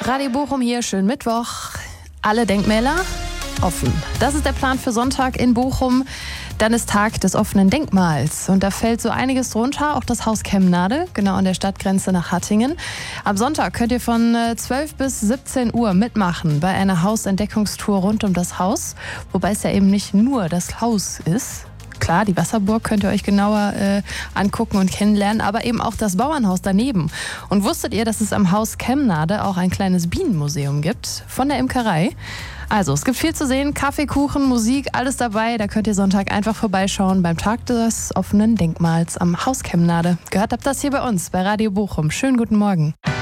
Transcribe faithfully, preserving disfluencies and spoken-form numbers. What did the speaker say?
Radio Bochum hier, schönen Mittwoch. Alle Denkmäler offen. Das ist der Plan für Sonntag in Bochum. Dann ist Tag des offenen Denkmals. Und da fällt so einiges drunter, auch das Haus Kemnade, genau an der Stadtgrenze nach Hattingen. Am Sonntag könnt ihr von zwölf bis siebzehn Uhr mitmachen bei einer Hausentdeckungstour rund um das Haus. Wobei es ja eben nicht nur das Haus ist. Klar, die Wasserburg könnt ihr euch genauer äh, angucken und kennenlernen, aber eben auch das Bauernhaus daneben. Und wusstet ihr, dass es am Haus Kemnade auch ein kleines Bienenmuseum gibt von der Imkerei? Also, es gibt viel zu sehen, Kaffee, Kuchen, Musik, alles dabei. Da könnt ihr Sonntag einfach vorbeischauen beim Tag des offenen Denkmals am Haus Kemnade. Gehört habt das hier bei uns, bei Radio Bochum. Schönen guten Morgen.